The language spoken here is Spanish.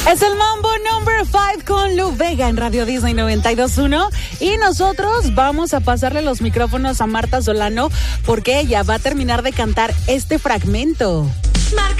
Es el Mambo Number 5 con Lu Vega en Radio Disney 92.1 y nosotros vamos a pasarle los micrófonos a Marta Solano porque ella va a terminar de cantar este fragmento.